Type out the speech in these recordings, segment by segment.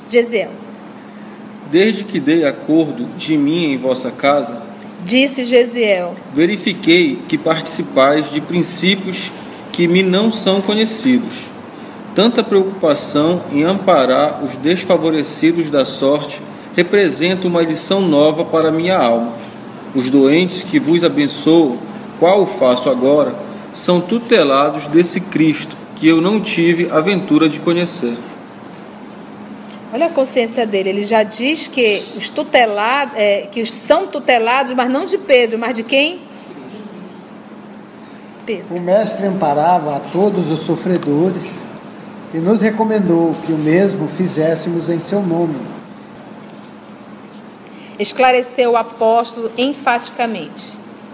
Gesiel. Desde que dei acordo de mim em vossa casa, disse Gesiel, verifiquei que participais de princípios que me não são conhecidos. Tanta preocupação em amparar os desfavorecidos da sorte representa uma lição nova para minha alma. Os doentes que vos abençoo, qual faço agora, são tutelados desse Cristo que eu não tive a ventura de conhecer. Olha a consciência dele, ele já diz que os tutelados, que os são tutelados, mas não de Pedro, mas de quem? Pedro. O mestre amparava a todos os sofredores e nos recomendou que o mesmo fizéssemos em seu nome. Esclareceu o apóstolo enfaticamente.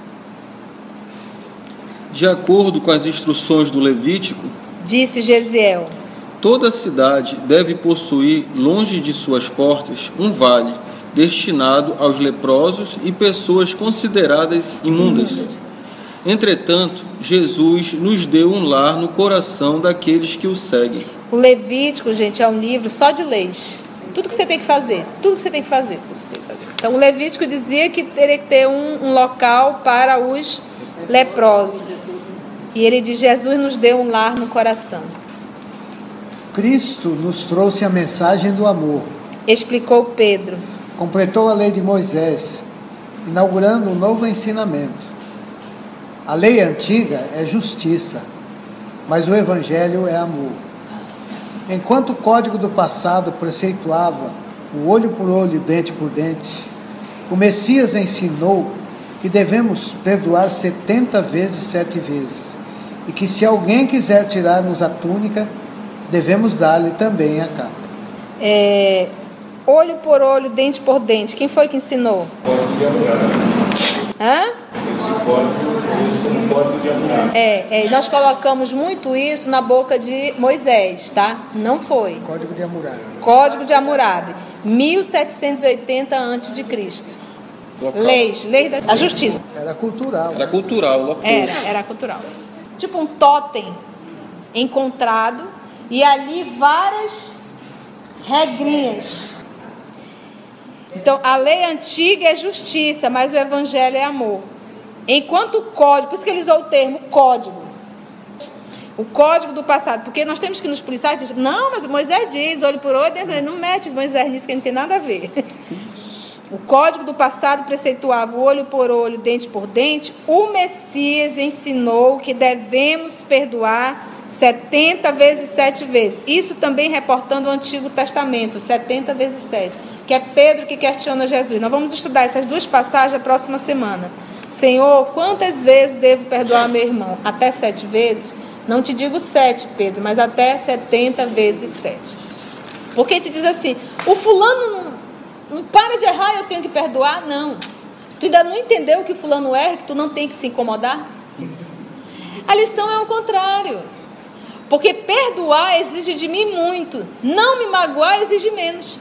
De acordo com as instruções do Levítico, disse Gesiel, toda cidade deve possuir, longe de suas portas, um vale, destinado aos leprosos e pessoas consideradas imundas. Entretanto, Jesus nos deu um lar no coração daqueles que o seguem. O Levítico, gente, é um livro só de leis. Tudo que você tem que fazer, tudo que você tem que fazer, tudo que você tem que fazer. Então, o Levítico dizia que teria que ter um local para os leprosos. E ele diz, Jesus nos deu um lar no coração. Cristo nos trouxe a mensagem do amor. Explicou Pedro. Completou a lei de Moisés, inaugurando um novo ensinamento. A lei antiga é justiça, mas o evangelho é amor. Enquanto o código do passado preceituava o olho por olho, dente por dente, o Messias ensinou que devemos perdoar 70 vezes 7 vezes, e que se alguém quiser tirar-nos a túnica, devemos dar-lhe também a capa. Olho por olho, dente por dente. Quem foi que ensinou? Código de Hammurabi. Hã? Esse código de Hammurabi. Nós colocamos muito isso na boca de Moisés, tá? Não foi. Código de Hammurabi. Código de Hammurabi, 1780 a.C. Leis da justiça. Era cultural. Era cultural. Era cultural. Tipo um totem encontrado e ali várias regrinhas. Então, a lei antiga é justiça, mas o evangelho é amor. Enquanto o código, por isso que ele usou o termo código. O código do passado, porque nós temos que nos policiar e dizer, não, mas Moisés diz, olho por olho, não mete Moisés nisso que não tem nada a ver. O código do passado preceituava o olho por olho, dente por dente. O Messias ensinou que devemos perdoar 70 vezes 7 vezes. Isso também reportando o Antigo Testamento, 70 vezes 7. Que é Pedro que questiona Jesus. Nós vamos estudar essas duas passagens a próxima semana. Senhor, quantas vezes devo perdoar meu irmão? Até 7 vezes? Não te digo 7, Pedro, mas até 70 vezes 7. Porque te diz assim, o fulano não para de errar, eu tenho que perdoar? Não. Tu ainda não entendeu que o fulano erra, que tu não tem que se incomodar? A lição é o contrário. Porque perdoar exige de mim muito. Não me magoar exige menos.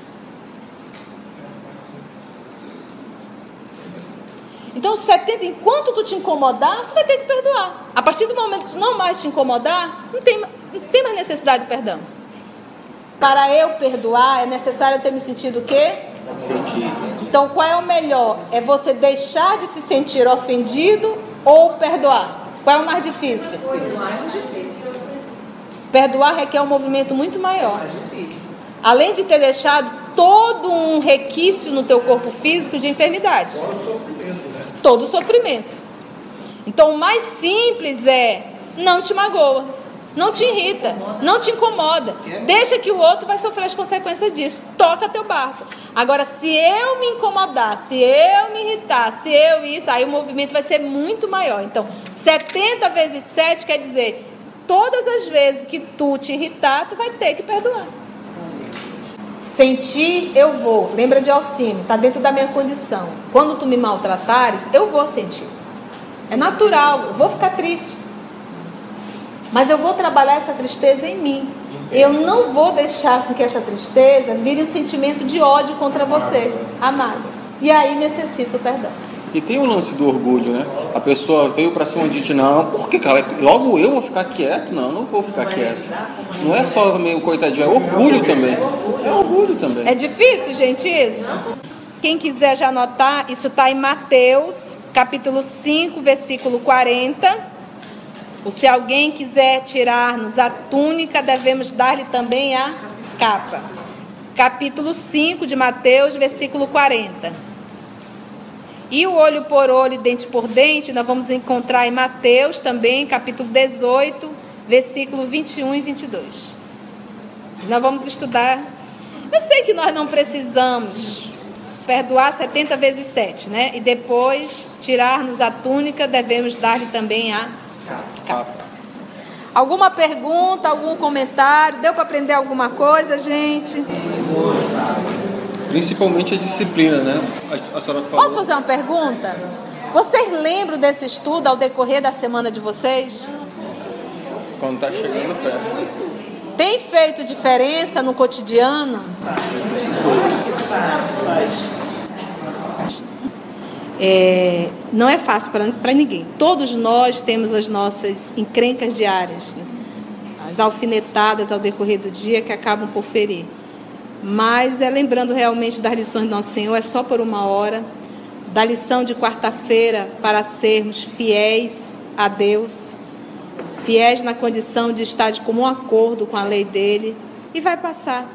Então, 70, enquanto tu te incomodar, tu vai ter que perdoar. A partir do momento que tu não mais te incomodar, não tem mais necessidade de perdão. Para eu perdoar, é necessário eu ter me sentido o quê? Sentido. Então, qual é o melhor? É você deixar de se sentir ofendido ou perdoar? Qual é o mais difícil? Perdoar é mais difícil. Perdoar requer um movimento muito maior. Além de ter deixado todo um requício no teu corpo físico de enfermidade. Todo sofrimento. Então, o mais simples é não te magoa, não te irrita, não te incomoda. Deixa que o outro vai sofrer as consequências disso. Toca teu barco. Agora, se eu me incomodar, se eu me irritar, se eu isso, aí o movimento vai ser muito maior. Então, 70 vezes 7 quer dizer, todas as vezes que tu te irritar, tu vai ter que perdoar. Sentir, eu vou. Lembra de Alcime, está dentro da minha condição. Quando tu me maltratares, eu vou sentir. É natural, eu vou ficar triste. Mas eu vou trabalhar essa tristeza em mim. Eu não vou deixar com que essa tristeza vire um sentimento de ódio contra você, amado. E aí necessito perdão. E tem o lance do orgulho, né? A pessoa veio pra cima de ti, não, porque cara, logo eu vou ficar quieto? Não vou ficar quieto. Não é só também o coitadinho, é orgulho também. É orgulho. orgulho também. É difícil, gente, isso? Quem quiser já anotar, isso está em Mateus, capítulo 5, versículo 40. Ou se alguém quiser tirar-nos a túnica, devemos dar-lhe também a capa. Capítulo 5 de Mateus, versículo 40. E o olho por olho, dente por dente, nós vamos encontrar em Mateus também, capítulo 18, versículo 21 e 22. Nós vamos estudar. Eu sei que nós não precisamos perdoar 70 vezes 7, né? E depois tirar-nos a túnica, devemos dar-lhe também a capa. Alguma pergunta, algum comentário? Deu para aprender alguma coisa, gente? Principalmente a disciplina, né? A senhora falou... Posso fazer uma pergunta? Vocês lembram desse estudo ao decorrer da semana de vocês? Quando está chegando perto. Tem feito diferença no cotidiano? Não é fácil para ninguém. Todos nós temos as nossas encrencas diárias, né? As alfinetadas ao decorrer do dia que acabam por ferir. Mas lembrando realmente das lições do nosso Senhor, é só por uma hora. Da lição de quarta-feira para sermos fiéis a Deus, fiéis na condição de estar de comum acordo com a lei dele, e vai passar.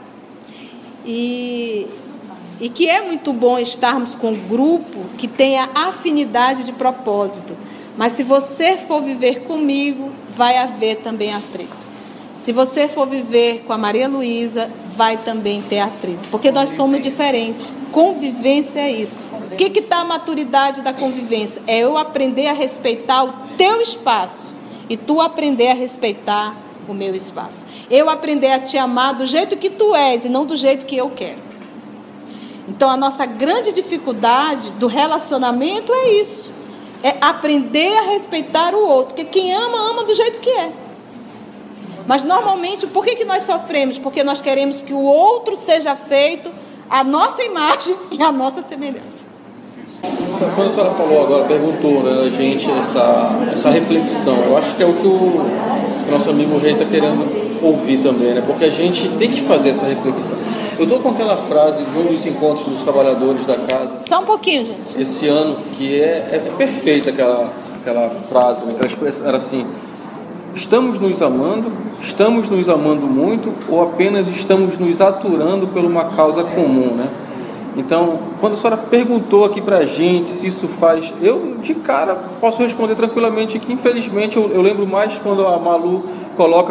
E que é muito bom estarmos com um grupo que tenha afinidade de propósito. Mas se você for viver comigo, vai haver também atrito. Se você for viver com a Maria Luísa, vai também ter atrito. Porque nós somos diferentes. Convivência é isso. O que está a maturidade da convivência? É eu aprender a respeitar o teu espaço e tu aprender a respeitar o meu espaço. Eu aprender a te amar do jeito que tu és e não do jeito que eu quero. Então, a nossa grande dificuldade do relacionamento é isso. É aprender a respeitar o outro. Porque quem ama, ama do jeito que é. Mas, normalmente, por que nós sofremos? Porque nós queremos que o outro seja feito à nossa imagem e à nossa semelhança. Quando a senhora falou agora, perguntou, né, a gente essa reflexão, eu acho que é o que o nosso amigo Rei está querendo ouvir também, né? Porque a gente tem que fazer essa reflexão. Eu estou com aquela frase de um dos encontros dos trabalhadores da casa. Só um pouquinho, gente. Esse ano, que é perfeita aquela frase, né? Aquela expressão, era assim: estamos nos amando muito, ou apenas estamos nos aturando por uma causa comum, né? Então, quando a senhora perguntou aqui pra gente se isso faz, eu de cara posso responder tranquilamente que, infelizmente, eu lembro mais quando a Malu coloca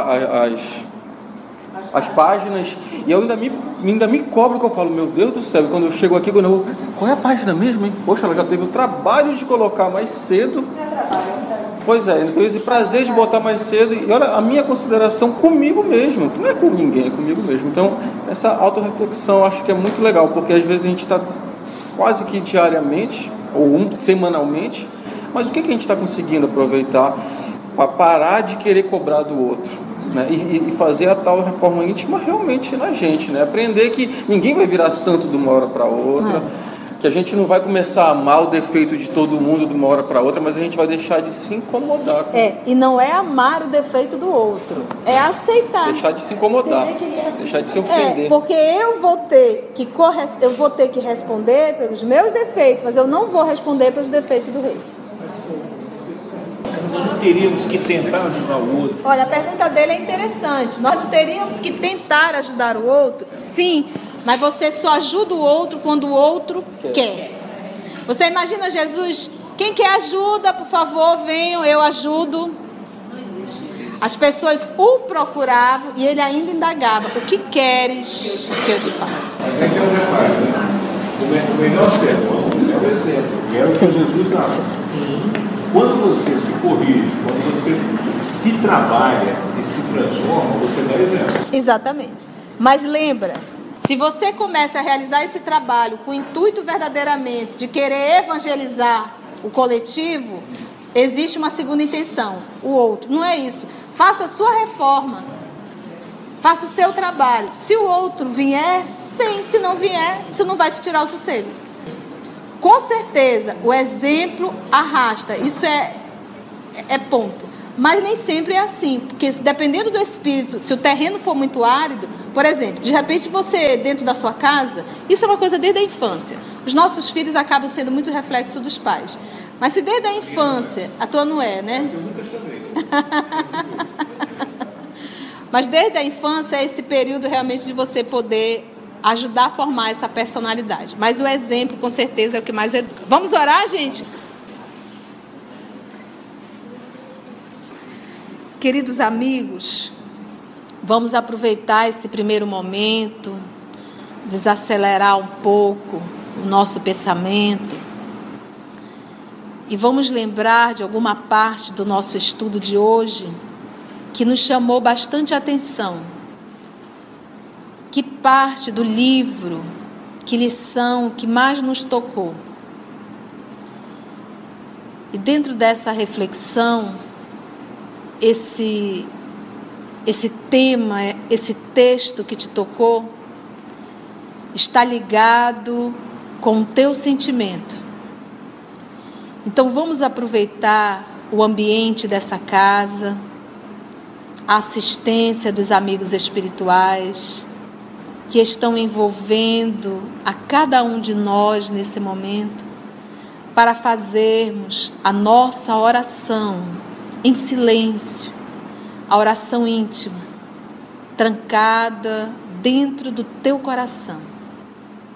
as páginas, e eu ainda me cobro, que eu falo, meu Deus do céu, e quando eu chego aqui, qual é a página mesmo, hein? Poxa, ela já teve o trabalho de colocar mais cedo. Pois é, então esse prazer de botar mais cedo, e olha, a minha consideração comigo mesmo, que não é com ninguém, é comigo mesmo. Então, essa autorreflexão eu acho que é muito legal, porque às vezes a gente está quase que diariamente, ou semanalmente, mas o que a gente está conseguindo aproveitar para parar de querer cobrar do outro, né? E fazer a tal reforma íntima realmente na gente, né? Aprender que ninguém vai virar santo de uma hora para outra, que a gente não vai começar a amar o defeito de todo mundo de uma hora para outra, mas a gente vai deixar de se incomodar. E não é amar o defeito do outro, é aceitar. Deixar de se incomodar, deixar de se ofender. Porque eu vou ter que responder pelos meus defeitos, mas eu não vou responder pelos defeitos do rei. Nós teríamos que tentar ajudar o outro. Olha, a pergunta dele é interessante. Nós não teríamos que tentar ajudar o outro? Sim, mas você só ajuda o outro quando o outro quer. Você imagina Jesus, quem quer ajuda, por favor, venham, eu ajudo. As pessoas o procuravam e ele ainda indagava, o que queres que eu te faça? Mas aí tem um detalhe, né? O melhor sermão é o exemplo, e é o que Jesus dá. Quando você se corrige, quando você se trabalha e se transforma, você dá exemplo. Exatamente. Mas lembra, se você começa a realizar esse trabalho com o intuito verdadeiramente de querer evangelizar o coletivo, existe uma segunda intenção, o outro. Não é isso. Faça a sua reforma. Faça o seu trabalho. Se o outro vier, bem. Se não vier, isso não vai te tirar o sossego. Com certeza, o exemplo arrasta. Isso é ponto. Mas nem sempre é assim. Porque dependendo do espírito, se o terreno for muito árido, Por exemplo, de repente você, dentro da sua casa, isso é uma coisa desde a infância. Os nossos filhos acabam sendo muito reflexo dos pais. Mas se desde a infância, a tua não é, né? Eu nunca chamei. Mas desde a infância é esse período realmente de você poder ajudar a formar essa personalidade. Mas o exemplo, com certeza, é o que mais educa. Vamos orar, gente? Queridos amigos, vamos aproveitar esse primeiro momento, desacelerar um pouco o nosso pensamento e vamos lembrar de alguma parte do nosso estudo de hoje que nos chamou bastante atenção. Que parte do livro, que lição que mais nos tocou? E dentro dessa reflexão, esse tema, esse texto que te tocou, está ligado com o teu sentimento. Então vamos aproveitar o ambiente dessa casa, a assistência dos amigos espirituais que estão envolvendo a cada um de nós nesse momento, para fazermos a nossa oração em silêncio, a oração íntima, trancada dentro do teu coração.